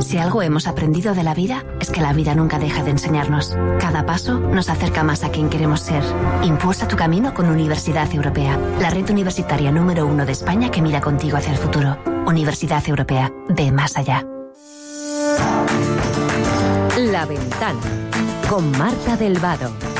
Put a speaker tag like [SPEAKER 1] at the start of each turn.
[SPEAKER 1] Si algo hemos aprendido de la vida, es que la vida nunca deja de enseñarnos. Cada paso nos acerca más a quien queremos ser. Impulsa tu camino con Universidad Europea, la red universitaria número 1 de España que mira contigo hacia el futuro. Universidad Europea, ve más allá.
[SPEAKER 2] La Ventana, con Marta del Vado.